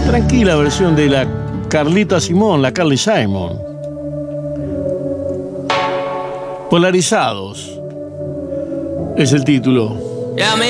tranquila versión de la Carlita Simón, la Carly Simon. Polarizados es el título.